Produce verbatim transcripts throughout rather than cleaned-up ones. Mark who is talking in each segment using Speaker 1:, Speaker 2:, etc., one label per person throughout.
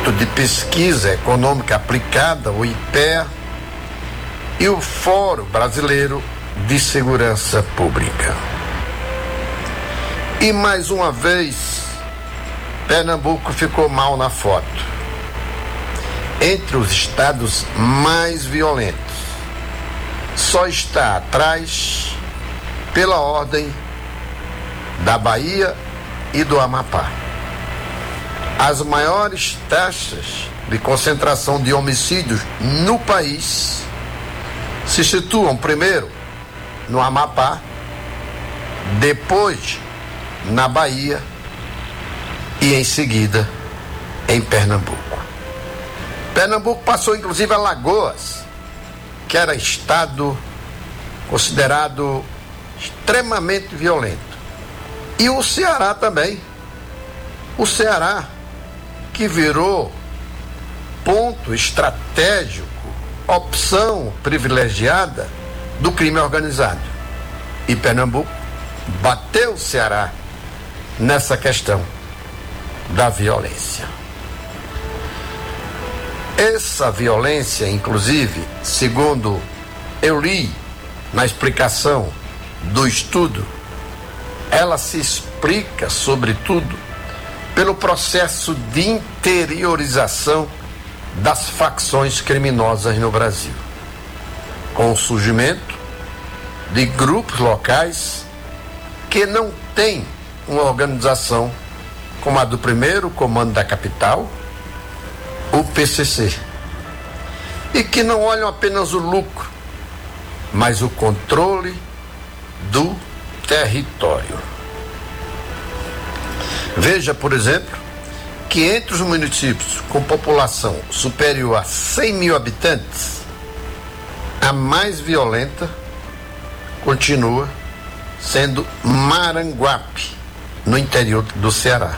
Speaker 1: Instituto de Pesquisa Econômica Aplicada, o I P E A, e o Fórum Brasileiro de Segurança Pública. E mais uma vez, Pernambuco ficou mal na foto. Entre os estados mais violentos, só está atrás pela ordem da Bahia e do Amapá. As maiores taxas de concentração de homicídios no país se situam primeiro no Amapá, depois na Bahia e em seguida em Pernambuco. Pernambuco passou inclusive a Alagoas, que era estado considerado extremamente violento. E o Ceará também. O Ceará, que virou ponto estratégico, opção privilegiada do crime organizado. E Pernambuco bateu o Ceará nessa questão da violência. Essa violência, inclusive, segundo eu li na explicação do estudo, ela se explica, sobretudo, pelo processo de interiorização das facções criminosas no Brasil, com o surgimento de grupos locais que não têm uma organização como a do primeiro comando da capital, o P C C, e que não olham apenas o lucro, mas o controle do território. Veja, por exemplo, que entre os municípios com população superior a cem mil habitantes, a mais violenta continua sendo Maranguape, no interior do Ceará.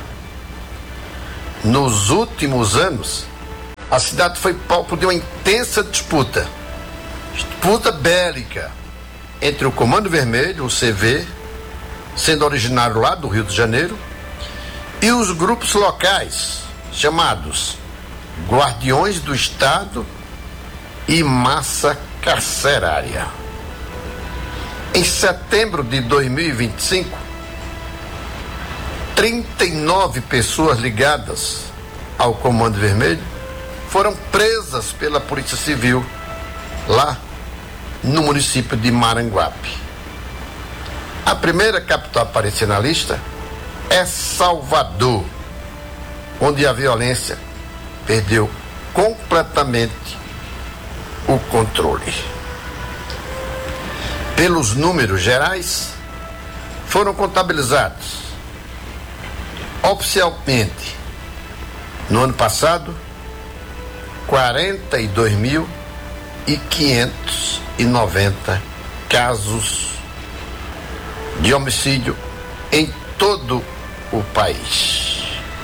Speaker 1: Nos últimos anos, a cidade foi palco de uma intensa disputa, disputa bélica entre o Comando Vermelho, o C V, sendo originário lá do Rio de Janeiro, e os grupos locais, chamados Guardiões do Estado e Massa Carcerária. Em setembro de dois mil e vinte e cinco, trinta e nove pessoas ligadas ao Comando Vermelho foram presas pela Polícia Civil lá no município de Maranguape. A primeira capital a aparecer na lista é Salvador, onde a violência perdeu completamente o controle. Pelos números gerais, foram contabilizados oficialmente no ano passado quarenta e dois mil quinhentos e noventa casos de homicídio em todo o país.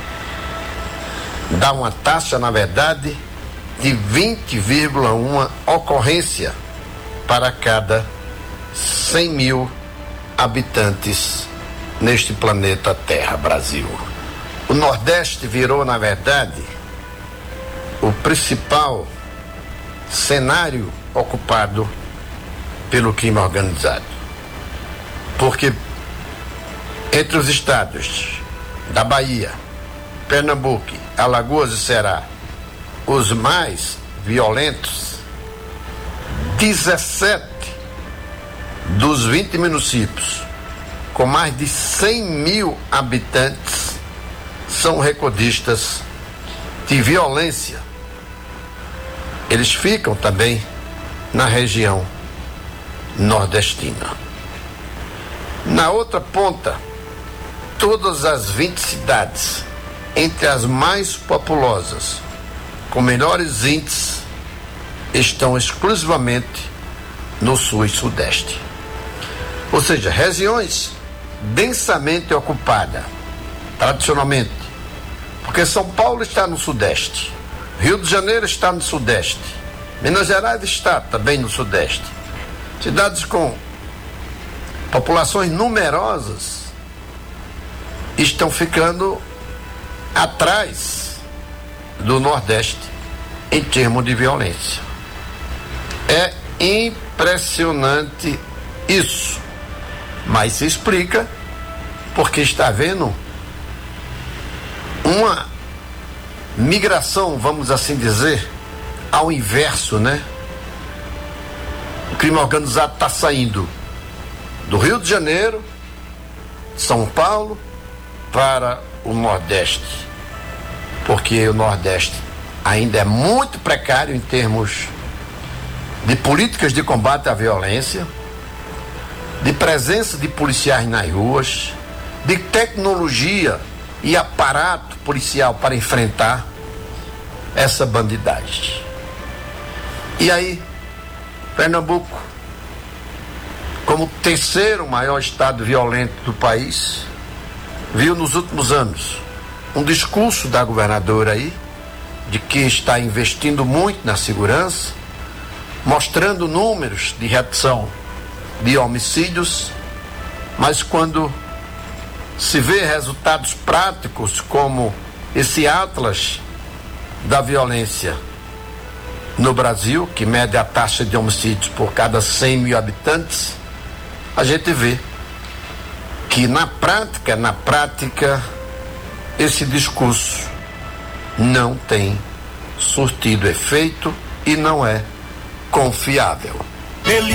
Speaker 1: Dá uma taxa, na verdade, de vinte vírgula um ocorrência para cada cem mil habitantes neste planeta Terra, Brasil. O Nordeste virou, na verdade, o principal cenário ocupado pelo crime organizado. Porque entre os estados da Bahia, Pernambuco, Alagoas e Ceará, os mais violentos, dezessete dos vinte municípios com mais de cem mil habitantes são recordistas de violência. Eles ficam também na região nordestina. Na outra ponta, todas as vinte cidades, entre as mais populosas, com melhores índices, estão exclusivamente no sul e sudeste. Ou seja, regiões densamente ocupadas, tradicionalmente, porque São Paulo está no sudeste, Rio de Janeiro está no sudeste, Minas Gerais está também no sudeste. Cidades com populações numerosas estão ficando atrás do Nordeste em termos de violência. É impressionante isso, mas se explica porque está havendo uma migração, vamos assim dizer, ao inverso, né? O crime organizado está saindo do Rio de Janeiro, São Paulo, para o Nordeste, porque o Nordeste ainda é muito precário em termos de políticas de combate à violência, de presença de policiais nas ruas, de tecnologia e aparato policial para enfrentar essa bandidagem. E aí, Pernambuco, como terceiro maior estado violento do país, viu nos últimos anos um discurso da governadora aí de que está investindo muito na segurança, mostrando números de redução de homicídios, mas quando se vê resultados práticos como esse Atlas da violência no Brasil, que mede a taxa de homicídios por cada cem mil habitantes, a gente vê que na prática, na prática, esse discurso não tem surtido efeito e não é confiável.